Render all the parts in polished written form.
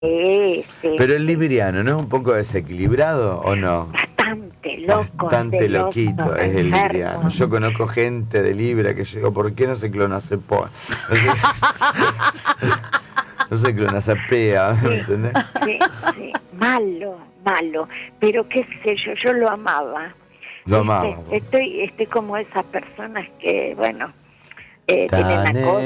Sí, sí. Pero el libriano, ¿no es un poco desequilibrado o no? Bastante loco. Bastante de loquito loco, es el enfermo. libriano. Yo conozco gente de Libra que yo digo, ¿por qué no se clonazepam? No se clonazepea, ¿me entendés? Sí, sí, malo. Pero qué sé yo lo amaba. Lo amaba. Estoy como esas personas que, bueno, tienen Tan acoso.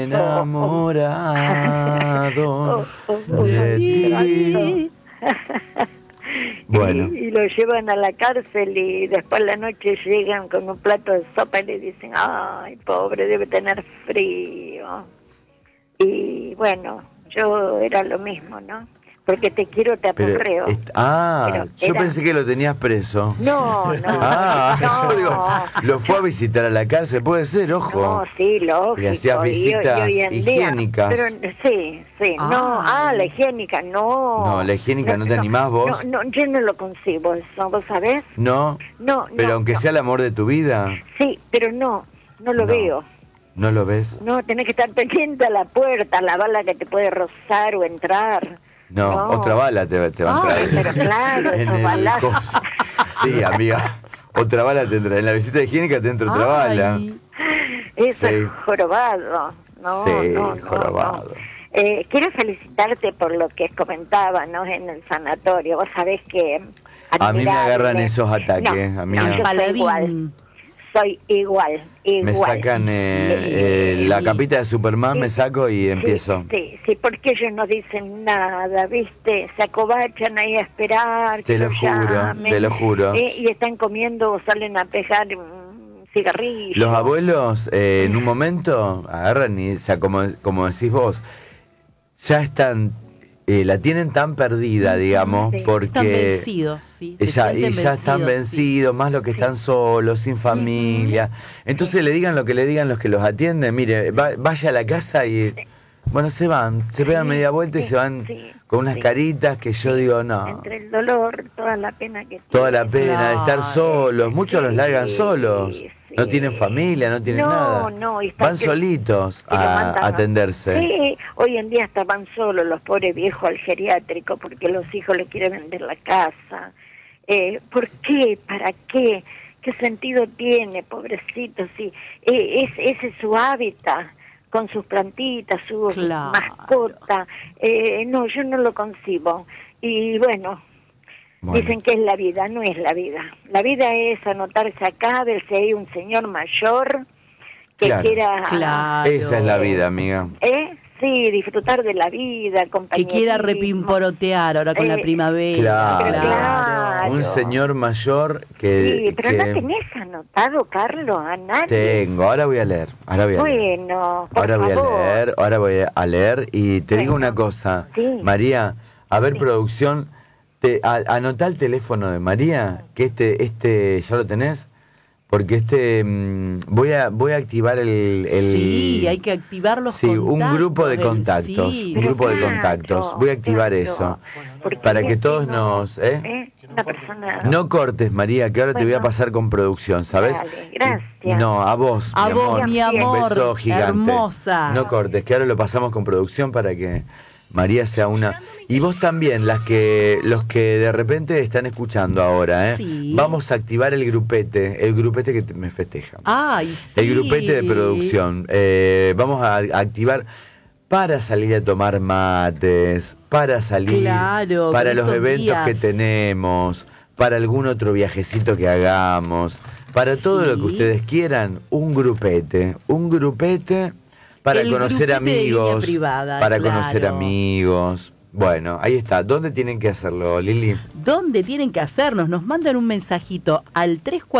enamorado de ti. Bueno. Y lo llevan a la cárcel y después la noche llegan con un plato de sopa y le dicen, ay, pobre, debe tener frío. Y bueno, yo era lo mismo, ¿no? Porque te quiero, te aporreo. Yo pensé que lo tenías preso. No. Yo digo, lo fue a visitar a la cárcel, puede ser, ojo. No, sí, lógico. Le hacías visitas higiénicas. Pero sí, la higiénica, no. No, la higiénica, ¿no te animás vos? No, yo no lo concibo eso, ¿vos sabés? No. Pero aunque sea el amor de tu vida. Sí, pero no lo veo. ¿No lo ves? No, tenés que estar pendiente a la puerta, la bala que te puede rozar o entrar. No, otra bala te va a entrar. Pero claro, esos balazos. Sí, amiga, otra bala te entra. En la visita higiénica te entra otra bala. Eso es jorobado. Jorobado. Quiero felicitarte por lo que comentaba, ¿no? En el sanatorio. Vos sabés que... A mí me agarran esos ataques. Soy igual. Me sacan la capita de Superman, me saco y empiezo. Sí, porque ellos no dicen nada, ¿viste? Se acobachan ahí a esperar. Te lo juro. Y están comiendo o salen a pegar cigarrillos. Los abuelos, en un momento, agarran y, o sea, como decís vos, ya están... la tienen tan perdida, digamos, porque... Están vencidos, sí. Ya están vencidos, más los que están solos, sin familia. Entonces le digan lo que le digan los que los atienden. Mire, vaya a la casa y... Bueno, se pegan media vuelta y se van con unas caritas que yo digo, no. Entre el dolor, toda la pena que toda la pena de estar solos. Muchos los largan solos. No tienen familia, no tienen nada. Van solitos a atenderse. Sí, hoy en día hasta van solos los pobres viejos al geriátrico porque los hijos les quieren vender la casa. ¿Por qué? ¿Para qué? ¿Qué sentido tiene, pobrecito? Sí, ese es su hábitat, con sus plantitas, su mascota. No, yo no lo concibo. Y bueno... Dicen que es la vida, no es la vida. La vida es anotarse acá, ver si hay un señor mayor que quiera... Esa es la vida, amiga. Sí, disfrutar de la vida, compañerismo. Que quiera repimporotear ahora con la primavera. Claro. Un señor mayor que... Sí, pero ¿no tenés anotado, Carlos, a nadie? Tengo, ahora voy a leer. Bueno, ahora voy a leer y te digo una cosa. Sí. María, a ver, producción... Anotá el teléfono de María, que este ya lo tenés, porque voy a activar el sí, hay que activar los contactos. Un grupo de contactos, voy a activar eso, para que todos nos... Una persona... No cortes, María, que ahora te voy a pasar con producción, ¿sabes? Dale, gracias. No, a vos, mi amor, un beso gigante. hermosa. No cortes, que ahora lo pasamos con producción para que María sea una... Y vos también, los que de repente están escuchando ahora, vamos a activar el grupete que me festeja. Ay, sí. El grupete de producción. Vamos a activar para salir a tomar mates, para salir, para los eventos que tenemos, para algún otro viajecito que hagamos, para todo lo que ustedes quieran, un grupete para conocer amigos, conocer amigos. Bueno, ahí está. ¿Dónde tienen que hacerlo, Lili? ¿Dónde tienen que hacernos? Nos mandan un mensajito al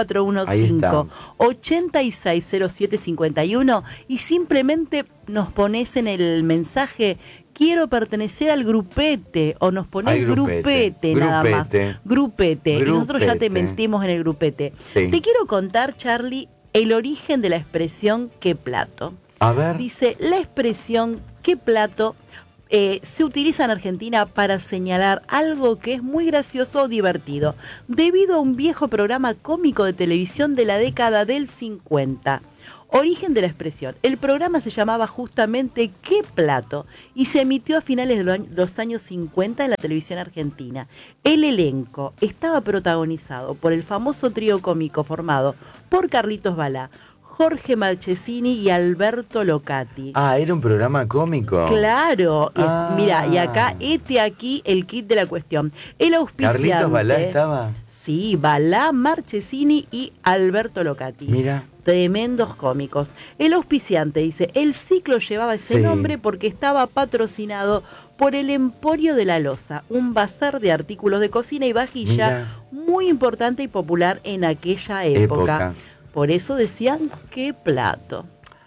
3415-860751 y simplemente nos pones en el mensaje quiero pertenecer al grupete o nos pones grupete nada más. Grupete. Y nosotros ya te metimos en el grupete. Sí. Te quiero contar, Charlie, el origen de la expresión qué plato. A ver. Dice, la expresión qué plato se utiliza en Argentina para señalar algo que es muy gracioso o divertido, debido a un viejo programa cómico de televisión de la década del 50. Origen de la expresión. El programa se llamaba justamente ¿Qué plato? Y se emitió a finales de los años 50 en la televisión argentina. El elenco estaba protagonizado por el famoso trío cómico formado por Carlitos Balá, Jorge Marchesini y Alberto Locati. Ah, ¿era un programa cómico? Claro. Mira, y acá, aquí el kit de la cuestión. El auspiciante. ¿Carlitos Balá estaba? Sí, Balá, Marchesini y Alberto Locati. Mira. Tremendos cómicos. El auspiciante dice, el ciclo llevaba ese nombre porque estaba patrocinado por el Emporio de la Loza, un bazar de artículos de cocina y vajilla muy importante y popular en aquella época. Por eso decían ¿Qué plato?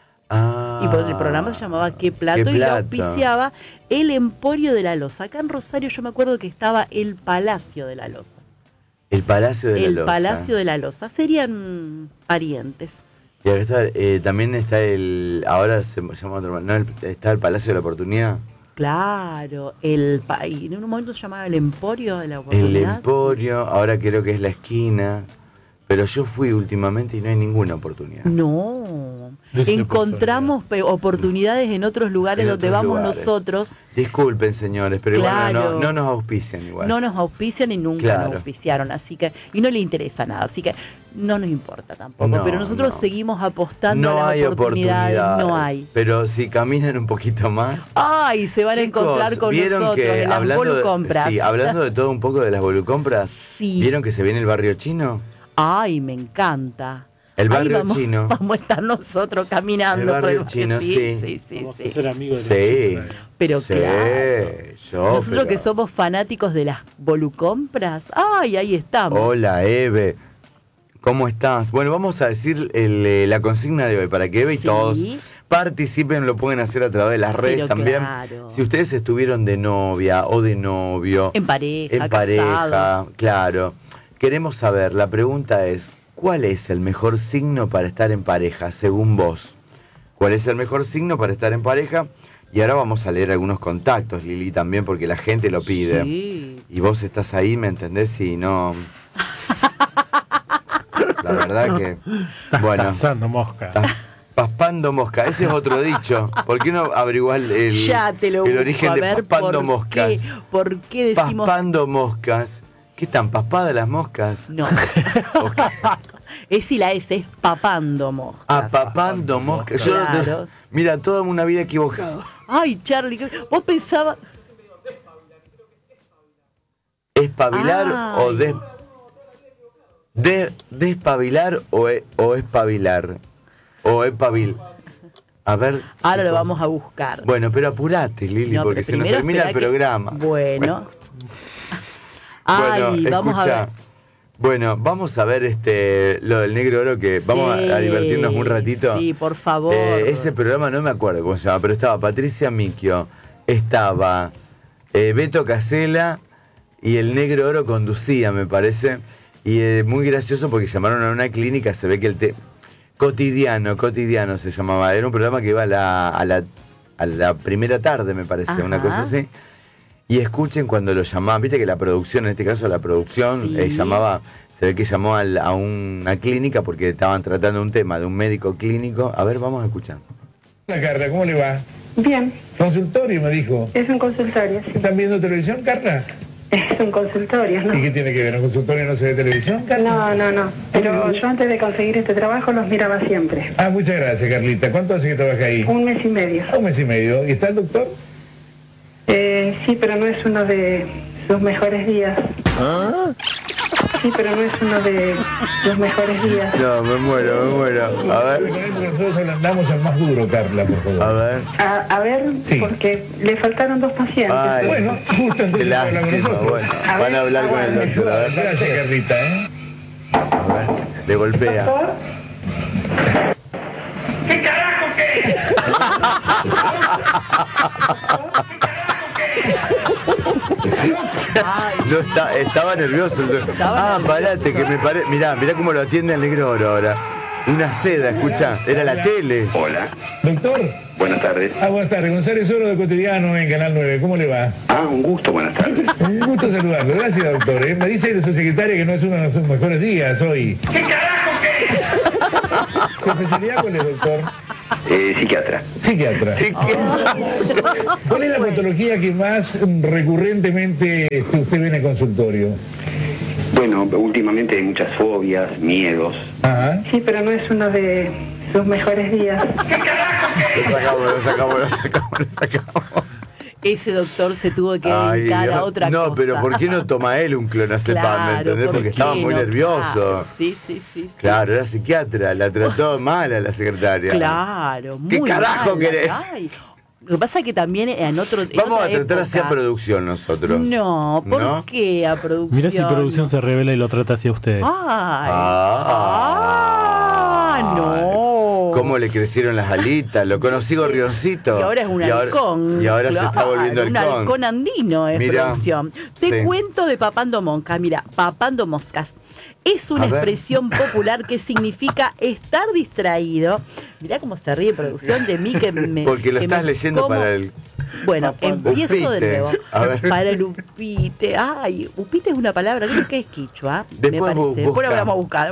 Y por eso el programa se llamaba ¿Qué plato? Y lo auspiciaba el Emporio de la Loza. Acá en Rosario yo me acuerdo que estaba el Palacio de la Loza. El Palacio de la Loza. El Palacio de la Loza. Serían parientes. Y acá está, también está ahora se llama otro, ¿no? Está el Palacio de la Oportunidad. Claro, y en un momento se llamaba el Emporio de la Oportunidad. El Emporio, ahora creo que es la esquina. Pero yo fui últimamente y no hay ninguna oportunidad. No, encontramos oportunidades en otros lugares donde vamos nosotros. Disculpen, señores, pero igual no nos auspician igual. No nos auspician y nunca nos auspiciaron, así que, y no le interesa nada, así que no nos importa tampoco. Pero nosotros seguimos apostando a las oportunidades. No hay. Pero si caminan un poquito más. ¡Ay! Se van a encontrar con nosotros en las volucompras. Sí, hablando de todo un poco de las volucompras. ¿Vieron que se viene el barrio chino? Ay, me encanta. El barrio chino. Vamos a estar nosotros caminando. El barrio chino, sí. Vamos a ser amigos de la China. Pero claro. Nosotros que somos fanáticos de las volucompras. Ay, ahí estamos. Hola, Eve. ¿Cómo estás? Bueno, vamos a decir la consigna de hoy para que Eve y todos participen, lo pueden hacer a través de las redes también. Claro. Si ustedes estuvieron de novia o de novio. En pareja, casados. Claro. Queremos saber, la pregunta es, ¿cuál es el mejor signo para estar en pareja, según vos? ¿Cuál es el mejor signo para estar en pareja? Y ahora vamos a leer algunos contactos, Lili, también, porque la gente lo pide. Sí. Y vos estás ahí, ¿me entendés? Y no... La verdad que... Estás pasando mosca. Paspando mosca, ese es otro dicho. ¿Por qué no averiguar el origen de paspando moscas? ¿Por qué decimos...? Paspando moscas. ¿Qué están paspadas las moscas? No. Es la S, es papando moscas. Ah, papando moscas. Claro. Mira, toda una vida equivocada. Ay, Charlie, vos pensabas... ¿Espabilar o despabilar o espabilar? O espabil. A ver. Ahora lo vamos a buscar. Bueno, pero apurate, Lili, porque se nos termina el programa. Bueno. Ay, vamos a ver. Bueno, vamos a ver lo del Negro Oro, que vamos a divertirnos un ratito. Sí, por favor. Ese programa no me acuerdo cómo se llama, pero estaba Patricia Micchio, estaba Beto Casella y el Negro Oro conducía, me parece. Y muy gracioso porque llamaron a una clínica, se ve que Cotidiano se llamaba. Era un programa que iba a la primera tarde, me parece, una cosa así. Y escuchen cuando lo llamaban, viste que la producción, en este caso la producción, llamaba, se ve que llamó a una clínica porque estaban tratando un tema de un médico clínico. A ver, vamos a escuchar. Hola, Carla, ¿cómo le va? Bien. ¿Consultorio, me dijo? Es un consultorio, sí. ¿Están viendo televisión, Carla? Es un consultorio, ¿no? ¿Y qué tiene que ver? ¿Un consultorio no se ve televisión, Carla? No. Pero yo antes de conseguir este trabajo los miraba siempre. Ah, muchas gracias, Carlita. ¿Cuánto hace que trabaja ahí? 1 mes y medio. 1 mes y medio. ¿Y está el doctor? Sí, pero no es uno de sus mejores días. ¿Ah? Sí, pero no es uno de los mejores días. No, me muero. A ver. Nosotros ablandamos al más duro, Carla, por favor. A ver. A ver, sí. Porque le faltaron 2 pacientes. Ay, bueno, justo antes de hablar con nosotros. Bueno, van a hablar con el doctor. A ver. Gracias, Carlita, A ver, le golpea. ¿Doctor? ¿Qué carajo qué? No estaba nervioso. Parate, que me parece. Mirá cómo lo atiende el Negro Oro ahora. Una seda, escucha, era la tele. Hola. Doctor. Buenas tardes. Buenas tardes. González Oro de Cotidiano en Canal 9. ¿Cómo le va? Un gusto, buenas tardes. Un gusto saludarlo. Gracias, doctor. Me dice su secretaria que no es uno de sus mejores días hoy. ¿Qué carajo qué? ¿Su especialidad cuál es, doctor? Psiquiatra. Psiquiatra. ¿Cuál es la patología que más recurrentemente usted ve en el consultorio? Bueno, últimamente hay muchas fobias, miedos. Ajá. Sí, pero no es uno de sus mejores días. Lo sacamos. Ese doctor se tuvo que dedicar a otra cosa. No, pero ¿por qué no toma él un clonazepam? Claro, ¿me entendés? Porque estaba muy nervioso. Claro. Sí. Claro, era psiquiatra, la trató mal a la secretaria. Claro, muy ¿Qué carajo mal, querés? Lo que pasa es que también en otro. Vamos a tratar hacia producción nosotros. No, ¿por qué a producción? Mira si producción se revela y lo trata hacia ustedes. No. ¿Cómo le crecieron las alitas? Lo conocí gorrioncito. Y ahora es un halcón. Y ahora se está volviendo halcón. Un halcón andino es producción. Te sí. cuento de papando moscas. Mira, papando moscas. Es una expresión popular que significa estar distraído. Mirá cómo se ríe producción de mí que me... Porque lo que estás me leyendo como. para el... Bueno, empiezo upite. de nuevo. A ver. Para el upite. Ay, upite es una palabra, creo que es quichua. Después me parece. Después lo vamos a buscar.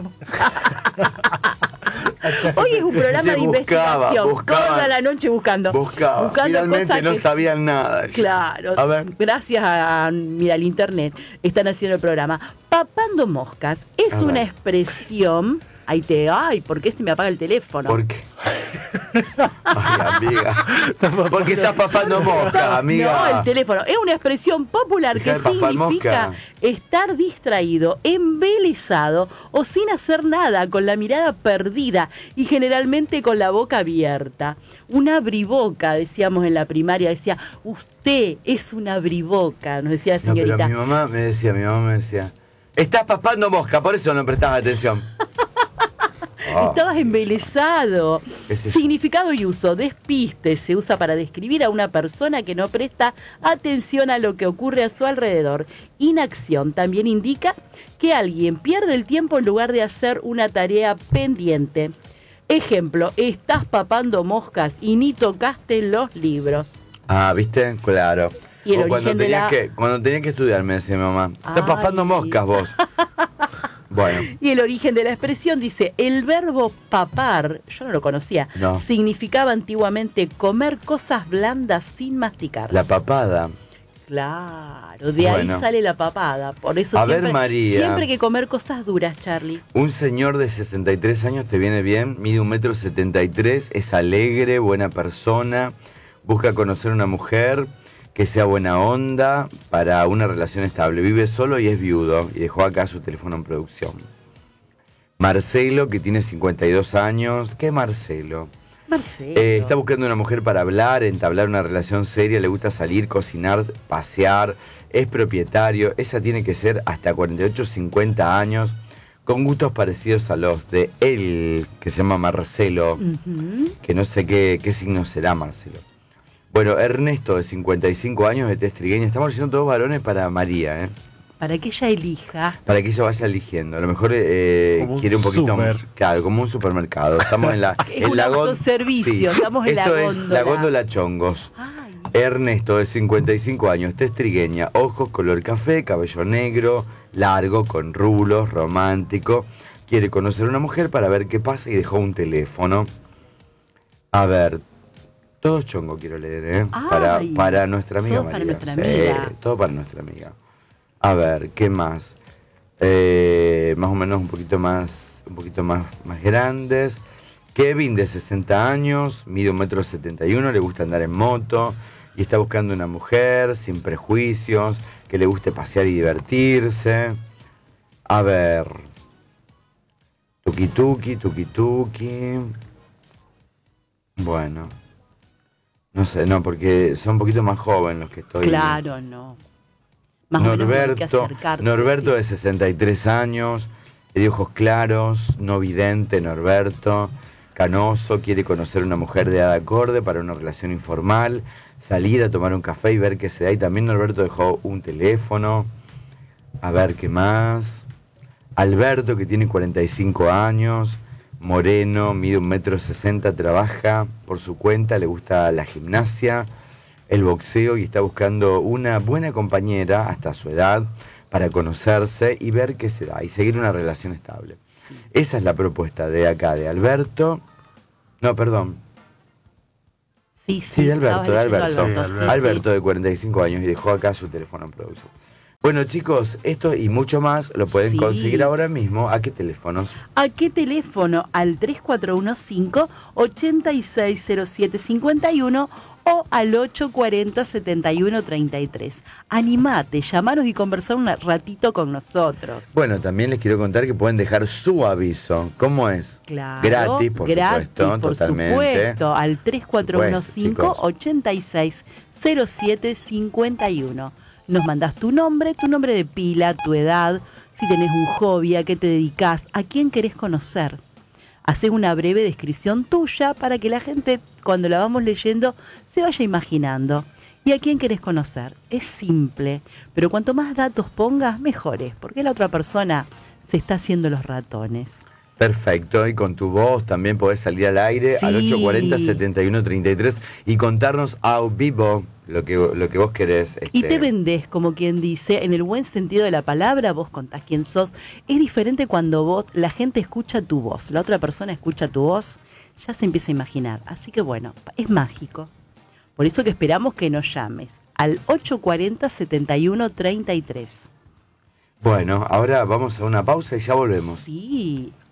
Hoy es un programa de investigación. Toda la noche buscando Finalmente no sabían nada. Claro. A ver. Gracias al internet están haciendo el programa. Papando moscas es una expresión. ¿Por qué se me apaga el teléfono? ¿Por qué? Ay, amiga. Porque estás papando mosca, amiga. No, el teléfono. Es una expresión popular que significa estar distraído, embelesado o sin hacer nada, con la mirada perdida y generalmente con la boca abierta. Un abriboca, decíamos en la primaria, decía, usted es un abriboca, nos decía la señorita. No, pero mi mamá me decía, estás papando mosca, por eso no prestabas atención. Estabas embelesado. Significado y uso. Despiste se usa para describir a una persona que no presta atención a lo que ocurre a su alrededor. Inacción también indica que alguien pierde el tiempo en lugar de hacer una tarea pendiente. Ejemplo, estás papando moscas y ni tocaste los libros. ¿Viste? Claro. Y el origen cuando tenía que estudiar, me decía mi mamá, estás papando moscas vos. Bueno. Y el origen de la expresión dice, el verbo papar, yo no lo conocía, significaba antiguamente comer cosas blandas sin masticar. La papada. Claro, de ahí sale la papada. Por eso siempre hay que comer cosas duras, Charlie. Un señor de 63 años te viene bien, mide 1,73 m, es alegre, buena persona, busca conocer una mujer que sea buena onda para una relación estable. Vive solo y es viudo y dejó acá su teléfono en producción. Marcelo, que tiene 52 años. ¿Qué Marcelo? Está buscando una mujer para hablar, entablar una relación seria, le gusta salir, cocinar, pasear, es propietario. Esa tiene que ser hasta 48, 50 años, con gustos parecidos a los de él, que se llama Marcelo, que no sé qué signo será Marcelo. Bueno, Ernesto, de 55 años, de Tez Trigueña. Estamos diciendo todos varones para María, ¿eh? Para que ella elija. Para que ella vaya eligiendo. A lo mejor quiere un poquito... Claro, como un supermercado. Estamos en la... Es un autoservicio, estamos en la góndola. Esto es la góndola Chongos. Ernesto, de 55 años, Tez Trigueña. Ojos color café, cabello negro, largo, con rulos, romántico. Quiere conocer a una mujer para ver qué pasa y dejó un teléfono. A ver... Todo chongo quiero leer, ¿eh? Para nuestra amiga María. Para nuestra amiga. Todo para nuestra amiga. A ver, ¿qué más? Más o menos un poquito más grandes. Kevin, de 60 años, mide 1,71 m, le gusta andar en moto y está buscando una mujer sin prejuicios, que le guste pasear y divertirse. A ver. Tuki tuki. Bueno. No sé, porque son un poquito más jóvenes los que estoy... Claro, no. Más Norberto, de 63 años, de ojos claros, no vidente, Norberto, canoso, quiere conocer una mujer de edad acorde para una relación informal, salir a tomar un café y ver qué se da. Y también Norberto dejó un teléfono. A ver, ¿qué más? Alberto, que tiene 45 años... Moreno, mide 1,60 m, trabaja por su cuenta, le gusta la gimnasia, el boxeo y está buscando una buena compañera hasta su edad para conocerse y ver qué se da y seguir una relación estable. Sí. Esa es la propuesta de acá, de Alberto. No, perdón. Sí, de Alberto. Alberto, de 45 años, y dejó acá su teléfono en producción. Bueno, chicos, esto y mucho más lo pueden conseguir ahora mismo. ¿A qué teléfonos? ¿A qué teléfono? Al 3415-860751 o al 840-7133. Animate, llamanos y conversar un ratito con nosotros. Bueno, también les quiero contar que pueden dejar su aviso. ¿Cómo es? Claro, gratis, por supuesto, totalmente. Supuesto, al 3415-860751. Nos mandás tu nombre de pila, tu edad, si tenés un hobby, a qué te dedicás, a quién querés conocer. Hacé una breve descripción tuya para que la gente, cuando la vamos leyendo, se vaya imaginando. ¿Y a quién querés conocer? Es simple, pero cuanto más datos pongas, mejores, porque la otra persona se está haciendo los ratones. Perfecto, y con tu voz también podés salir al aire al 840-7133 y contarnos a vivo lo que vos querés. Y te vendés, como quien dice, en el buen sentido de la palabra, vos contás quién sos. Es diferente cuando la gente escucha tu voz, la otra persona escucha tu voz, ya se empieza a imaginar. Así que bueno, es mágico. Por eso que esperamos que nos llames al 840-7133. Bueno, ahora vamos a una pausa y ya volvemos. Sí.